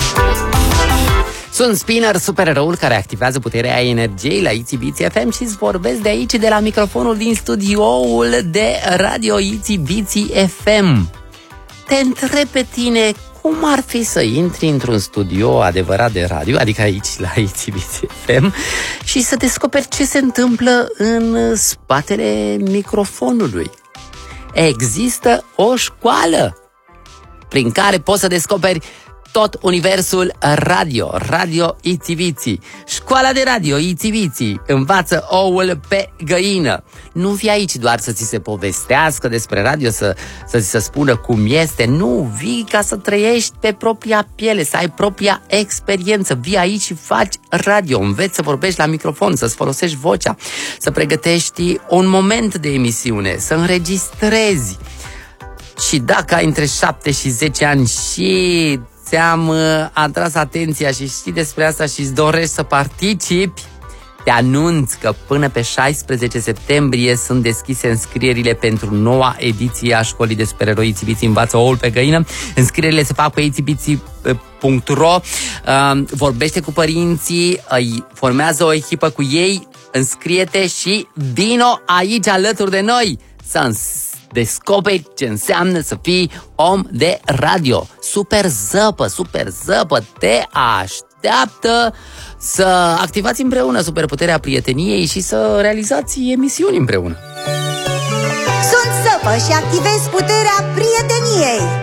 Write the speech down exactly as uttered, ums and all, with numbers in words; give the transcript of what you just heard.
Sunt Spinner, supereroul care activează puterea energiei la Itsy Bitsy F M și îți vorbesc de aici, de la microfonul din studioul de Radio Itsy Bitsy F M. Te întreb pe tine, cum ar fi să intri într-un studio adevărat de radio, adică aici la Itsy Bitsy F M, și să descoperi ce se întâmplă în spatele microfonului? Există o școală prin care poți să descoperi tot universul radio, Radio Itsy Bitsy. Școala de radio Itsy Bitsy învață oul pe găină. Nu vii aici doar să ți se povestească despre radio, să, să ți se spună cum este. Nu, vii ca să trăiești pe propria piele, să ai propria experiență. Vii aici și faci radio, înveți să vorbești la microfon, să-ți folosești vocea, să pregătești un moment de emisiune, să înregistrezi. Și dacă ai între șapte și zece ani și ți-am uh, atras atenția și știi despre asta și îți dorești să participi, te anunț că până pe șaisprezece septembrie sunt deschise înscrierile pentru noua ediție a școlii de supereroi Itsy Bitsy învață oul pe găină. Înscrierile se fac pe itsy bitsy punct ro. uh, Vorbește cu părinții, îi formează o echipă cu ei, înscrie-te și vino aici alături de noi să descoperi ce înseamnă să fii om de radio. Super zăpă, super zăpă, te așteaptă să activați împreună superputerea prieteniei și să realizați emisiuni împreună. Sunt zăpă și activez puterea prieteniei.